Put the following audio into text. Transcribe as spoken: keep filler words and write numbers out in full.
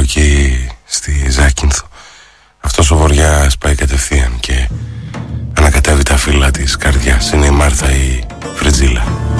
εκεί στη Ζάκυνθο. Αυτός ο βοριάς πάει κατευθείαν και ανακατεύει τα φύλλα της καρδιάς. Είναι η Μάρθα η Φρετζίλα.